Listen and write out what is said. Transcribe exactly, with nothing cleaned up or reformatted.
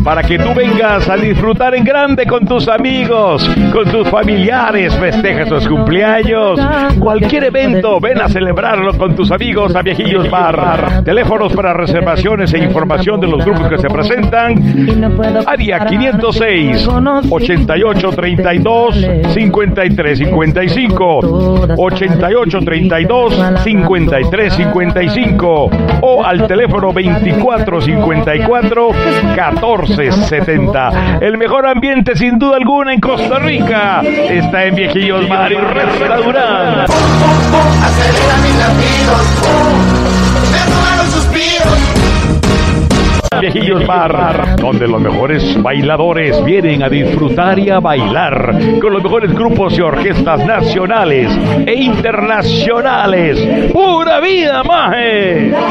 para que tú vengas a disfrutar en grande con tus amigos, con tus familiares, festejes sus cumpleaños, cualquier evento, ven a celebrarlo con tus amigos a Viejillos Bar. Teléfonos para reservaciones e información de los grupos que se presentan: área quinientos seis, ochenta y ocho treinta y dos, cincuenta y tres cincuenta y cinco, ochenta y ocho treinta y dos, cincuenta y tres cincuenta y cinco, o al teléfono veinticuatro cincuenta y cuatro, catorce setenta. El mejor ambiente sin duda alguna en Costa Rica está en Viejillos Bar y Restaurante. Acelera mis latidos, me roban los suspiros. Viejillos Bar, donde los mejores bailadores vienen a disfrutar y a bailar con los mejores grupos y orquestas nacionales e internacionales. ¡Pura vida, maje!